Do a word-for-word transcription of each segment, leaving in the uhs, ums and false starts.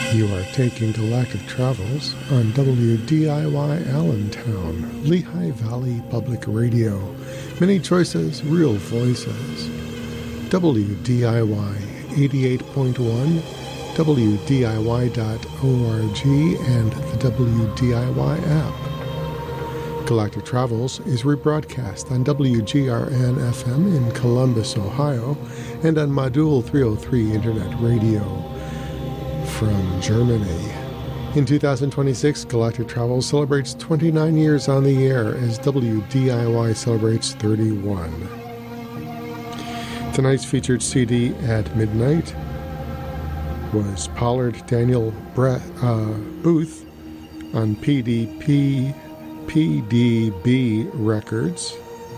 You are taking Galactic Travels on W D I Y Allentown, Lehigh Valley Public Radio. Many choices, real voices. W D I Y eighty-eight point one, W D I Y dot org, and the W D I Y app. Galactic Travels is rebroadcast on W G R N F M in Columbus, Ohio, and on Module three oh three Internet Radio from Germany. In two thousand twenty-six, Galactic Travels celebrates twenty-nine years on the air as W D I Y celebrates thirty-one. Tonight's featured C D at midnight was Pollard Daniel Bre- uh, Booth on P D P P D B Records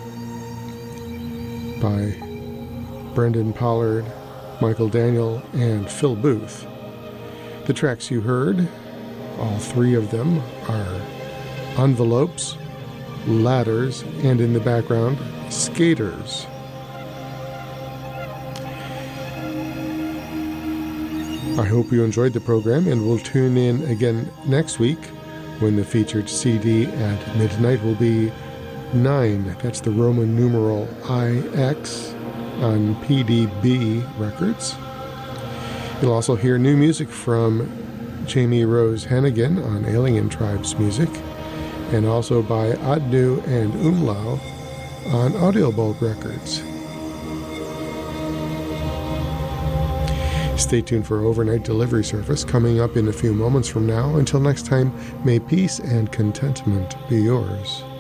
by Brendan Pollard, Michael Daniel, and Phil Booth. The tracks you heard, all three of them, are Envelopes, Ladders, and in the background, Skaters. I hope you enjoyed the program, and we'll tune in again next week when the featured C D at midnight will be nine. That's the Roman numeral I X on P D B Records. You'll also hear new music from Jamie Rose Hannigan on Alien Tribes Music, and also by Adnu and Umlau on Audiobulb Records. Stay tuned for overnight delivery service coming up in a few moments from now. Until next time, may peace and contentment be yours.